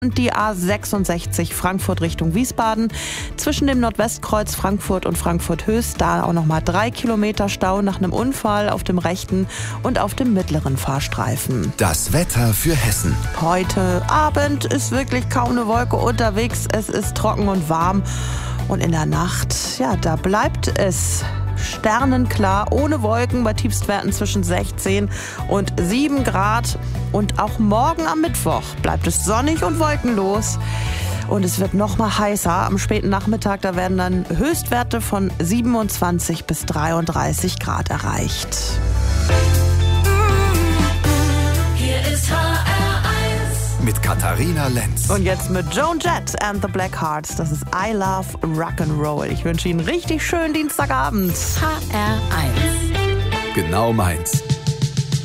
Und die A66 Frankfurt Richtung Wiesbaden. Zwischen dem Nordwestkreuz Frankfurt und Frankfurt-Höchst, da auch nochmal 3 Kilometer Stau nach einem Unfall auf dem rechten und auf dem mittleren Fahrstreifen. Das Wetter für Hessen. Heute Abend ist wirklich kaum eine Wolke unterwegs. Es ist trocken und warm. Und in der Nacht, ja, da bleibt es sternenklar, ohne Wolken, bei Tiefstwerten zwischen 16 und 7 Grad. Und auch morgen am Mittwoch bleibt es sonnig und wolkenlos. Und es wird noch mal heißer. Am späten Nachmittag, da werden dann Höchstwerte von 27 bis 33 Grad erreicht. Hier ist HR1 Mit Katharina Lenz. Und jetzt mit Joan Jett and the Blackhearts. Das ist I Love Rock'n'Roll. Ich wünsche Ihnen richtig schönen Dienstagabend. HR1 Genau meins.